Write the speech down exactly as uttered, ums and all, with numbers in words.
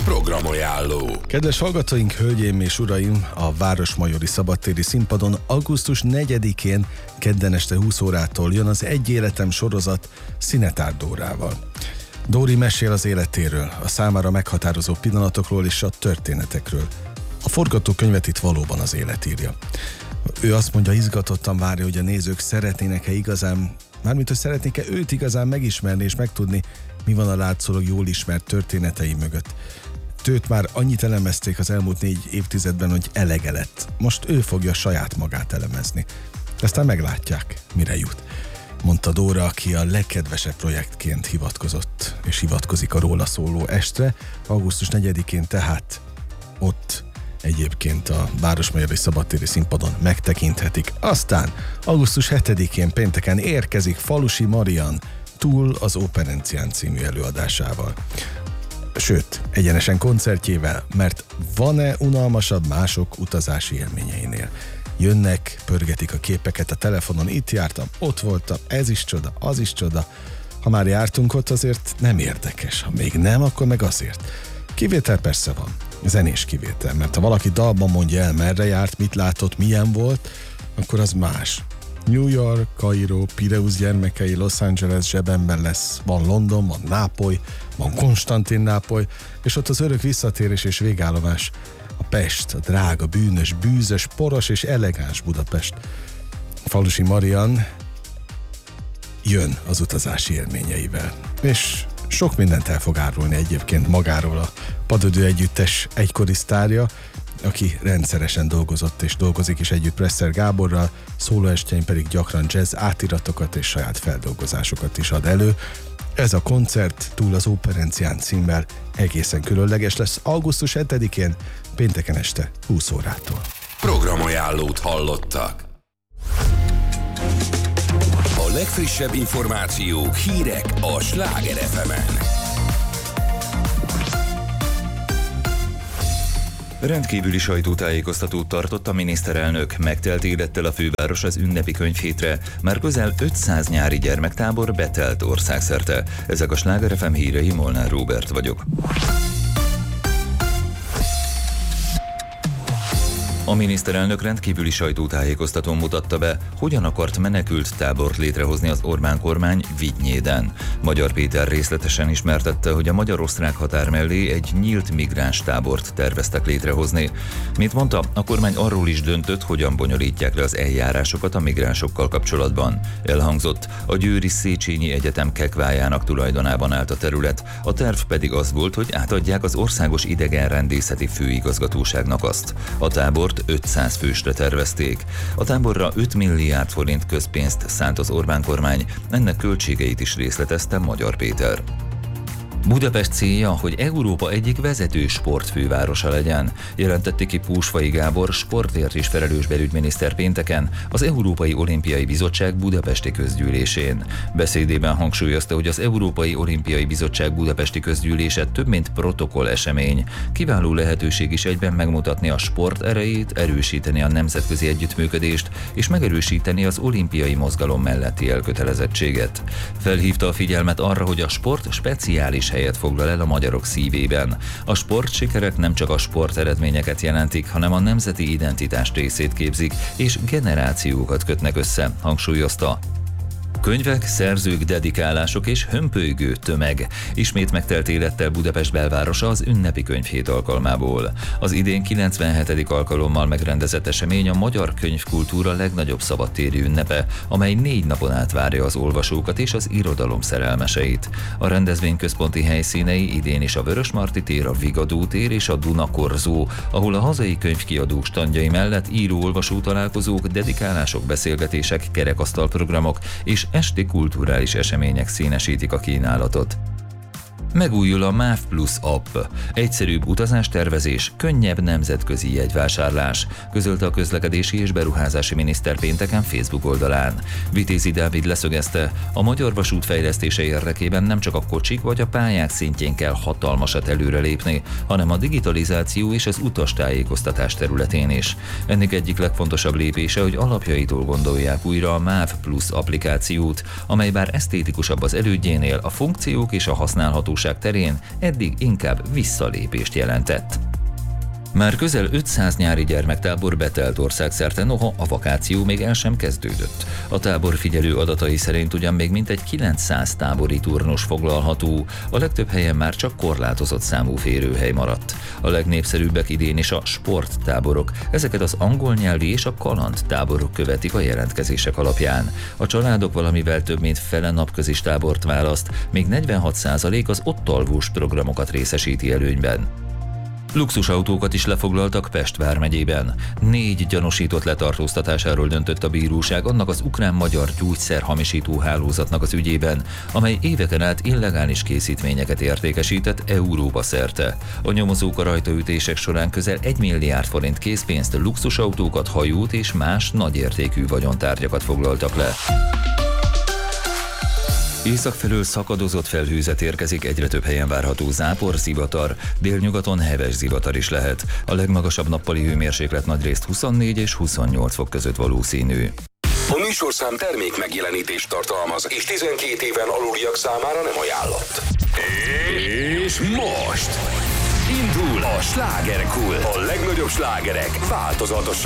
Programajánló. Kedves hallgatóink, hölgyeim és uraim, a Városmajori Szabadtéri Színpadon augusztus negyedikén kedden este húsz órától jön az Egy életem sorozat Szinetár Dórával. Dóri mesél az életéről, a számára meghatározó pillanatokról és a történetekről. A forgatókönyvet itt valóban az élet írja. Ő azt mondja, izgatottan várja, hogy a nézők szeretnének-e igazán, mármint hogy szeretnék-e őt igazán megismerni és megtudni, mi van a látszólag jól ismert történetei mögött. Őt már annyit elemezték az elmúlt négy évtizedben, hogy elege lett. Most ő fogja saját magát elemezni. Aztán meglátják, mire jut. Mondta Dóra, aki a legkedvesebb projektként hivatkozott, és hivatkozik a róla szóló estre, augusztus negyedikén tehát ott egyébként a Városmajori Szabadtéri Színpadon megtekinthetik. Aztán augusztus hetedikén pénteken érkezik Falusi Marian Túl az Operencián című előadásával. Sőt, egyenesen koncertjével, mert van-e unalmasabb mások utazási élményeinél? Jönnek, pörgetik a képeket a telefonon, itt jártam, ott voltam, ez is csoda, az is csoda. Ha már jártunk ott, azért nem érdekes, ha még nem, akkor meg azért. Kivétel persze van, zenés kivétel, mert ha valaki dalban mondja el, merre járt, mit látott, milyen volt, akkor az más. New York, Kairó, Pireusz gyermekei, Los Angeles zsebemben lesz, van London, van Nápoly, van Konstantinápoly, és ott az örök visszatérés és végállomás a Pest, a drága, bűnös, bűzös, poros és elegáns Budapest. Falusi Marian jön az utazási élményeivel, és sok mindent el fog árulni egyébként magáról a Padödő Együttes egykori sztárja, aki rendszeresen dolgozott és dolgozik is együtt Presser Gáborral, szólóestjein pedig gyakran jazz átiratokat és saját feldolgozásokat is ad elő. Ez a koncert Túl az Operencián címmel egészen különleges lesz augusztus hetedikén, pénteken este húsz órától. Programajánlót hallottak. A legfrissebb információk, hírek a Sláger ef emen. Rendkívüli sajtótájékoztatót tartott a miniszterelnök, megtelt élettel a főváros az ünnepi könyvhétre, már közel ötszáz nyári gyermektábor betelt országszerte. Ezek a Sláger ef em hírei, Molnár Róbert vagyok. A miniszterelnök rendkívüli sajtótájékoztatón mutatta be, hogyan akart menekült tábort létrehozni az Orbán kormány Vigynyéden. Magyar Péter részletesen ismertette, hogy a magyar-osztrák határ mellé egy nyílt migráns tábort terveztek létrehozni. Mint mondta, a kormány arról is döntött, hogyan bonyolítják le az eljárásokat a migránsokkal kapcsolatban. Elhangzott, a Győri Széchenyi Egyetem kekvájának tulajdonában állt a terület, a terv pedig az volt, hogy átadják az Országos Idegenrendészeti Főigazgatóságnak azt. A tábort ötszáz fősre tervezték. A táborra öt milliárd forint közpénzt szánt az Orbán kormány, ennek költségeit is részletezte Magyar Péter. Budapest célja, hogy Európa egyik vezető sportfővárosa legyen, jelentette ki Púsfai Gábor, sportért is felelős belügyminiszter pénteken az Európai Olimpiai Bizottság budapesti közgyűlésén. Beszédében hangsúlyozta, hogy az Európai Olimpiai Bizottság budapesti közgyűlése több mint protokoll esemény. Kiváló lehetőség is egyben megmutatni a sport erejét, erősíteni a nemzetközi együttműködést és megerősíteni az olimpiai mozgalom melletti elkötelezettséget. Felhívta a figyelmet arra, hogy a sport speciális helyet foglal el a magyarok szívében. A sportsikerek nem csak a sport eredményeket jelentik, hanem a nemzeti identitás részét képzik, és generációkat kötnek össze, hangsúlyozta. Könyvek, szerzők, dedikálások és hömpölygő tömeg. Ismét megtelt élettel Budapest belvárosa az ünnepi könyvhét alkalmából. Az idén kilencvenhetedik alkalommal megrendezett esemény a magyar könyvkultúra legnagyobb szabadtéri ünnepe, amely négy napon át várja az olvasókat és az irodalom szerelmeseit. A rendezvény központi helyszínei idén is a Vörösmarty tér, a Vigadó tér és a Duna korzó, ahol a hazai könyvkiadók standjai mellett író-olvasó találkozók, dedikálások, beszélgetések, kerekasztalprogramok és esti kulturális események színesítik a kínálatot. Megújul a MÁV Plus app. Egyszerűbb utazástervezés, könnyebb nemzetközi jegyvásárlás, közölte a közlekedési és beruházási miniszter pénteken Facebook oldalán. Vitézi Dávid leszögezte, a magyar vasút fejlesztése érdekében nem csak a kocsik vagy a pályák szintjén kell hatalmasat előrelépni, hanem a digitalizáció és az utastájékoztatás területén is. Ennek egyik legfontosabb lépése, hogy alapjaitól gondolják újra a MÁV Plus applikációt, amely bár esztétikusabb az elődjénél, a funkciók és a használhatóság biztonság terén eddig inkább visszalépést jelentett. Már közel ötszáz nyári gyermektábor betelt országszerte, noha a vakáció még el sem kezdődött. A tábor figyelő adatai szerint ugyan még mintegy kilencszáz tábori turnos foglalható, a legtöbb helyen már csak korlátozott számú férőhely maradt. A legnépszerűbbek idén is a sporttáborok, ezeket az angol nyelvi és a kalandtáborok követik a jelentkezések alapján. A családok valamivel több mint fele napközis tábort választ, még negyvenhat százalék az ott alvós programokat részesíti előnyben. Luxusautókat is lefoglaltak Pest vármegyében. Négy gyanúsított letartóztatásáról döntött a bíróság annak az ukrán-magyar gyógyszerhamisító hálózatnak az ügyében, amely éveken át illegális készítményeket értékesített Európa szerte. A nyomozók a rajtaütések során közel egy milliárd forint készpénzt, luxusautókat, hajót és más nagyértékű vagyontárgyakat foglaltak le. Észak felől szakadozott felhőzet érkezik, egyre több helyen várható zápor, zivatar, délnyugaton heves zivatar is lehet. A legmagasabb nappali hőmérséklet nagyrészt huszonnégy és huszonnyolc fok között valószínű. A műsorszám termék megjelenítést tartalmaz, és tizenkét éven aluliak számára nem ajánlott. És most indul a slágerkult. A legnagyobb slágerek változatosan.